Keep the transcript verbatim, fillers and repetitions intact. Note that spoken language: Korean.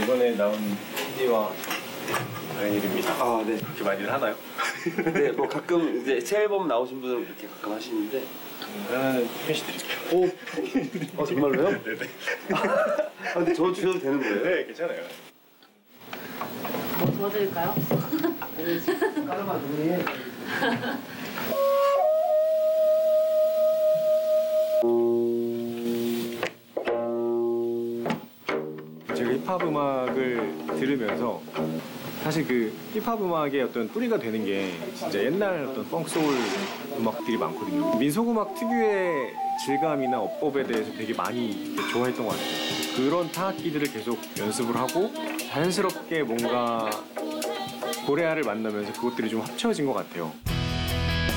이번에 나온 씨디와 다른 일입니다. 아, 네. 그렇게 많이들 하나요? 네, 뭐 가끔 이제 새 앨범 나오신 분은 이렇게 가끔 하시는데. 저는 표시 드릴게요. 오, 어, 정말로요? 네네. 아, 근데 저 주셔도 되는 거예요? 네, 괜찮아요. 뭐 도와드릴까요? 까르마 눈이. 제가 힙합 음악을 들으면서 사실 그 힙합 음악의 어떤 뿌리가 되는 게 진짜 옛날 어떤 펑크 소울 음악들이 많거든요. 민속 음악 특유의 질감이나 어법에 대해서 되게 많이 좋아했던 것 같아요. 그런 타악기들을 계속 연습을 하고 자연스럽게 뭔가 고레아를 만나면서 그것들이 좀 합쳐진 것 같아요.